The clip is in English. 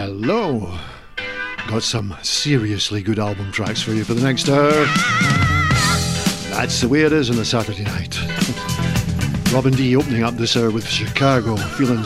Hello. Got some seriously good album tracks for you for the next hour. That's the way it is on a Saturday night. Robin D opening up this hour with Chicago, feeling